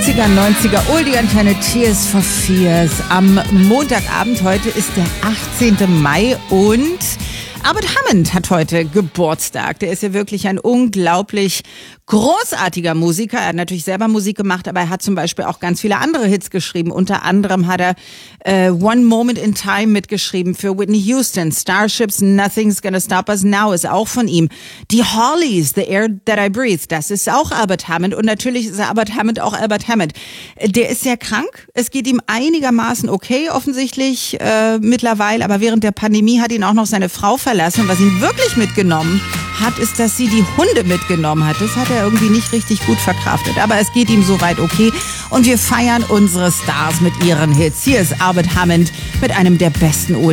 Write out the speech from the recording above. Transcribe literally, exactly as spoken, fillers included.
achtziger, neunziger Oldie-Antenne Tears for Fears. Am Montagabend, heute ist der achtzehnte Mai und Albert Hammond hat heute Geburtstag. Der ist ja wirklich ein unglaublich großartiger Musiker. Er hat natürlich selber Musik gemacht, aber er hat zum Beispiel auch ganz viele andere Hits geschrieben. Unter anderem hat er äh, One Moment in Time mitgeschrieben für Whitney Houston. Starships, Nothing's Gonna Stop Us Now ist auch von ihm. Die Hollies, The Air That I Breathe, das ist auch Albert Hammond. Und natürlich ist Albert Hammond auch Albert Hammond. Der ist sehr krank. Es geht ihm einigermaßen okay, offensichtlich äh, mittlerweile. Aber während der Pandemie hat ihn auch noch seine Frau verlassen. Was ihn wirklich mitgenommen hat, ist, dass sie die Hunde mitgenommen hat. Das hat er irgendwie nicht richtig gut verkraftet. Aber es geht ihm soweit okay. Und wir feiern unsere Stars mit ihren Hits. Hier ist Albert Hammond mit einem der besten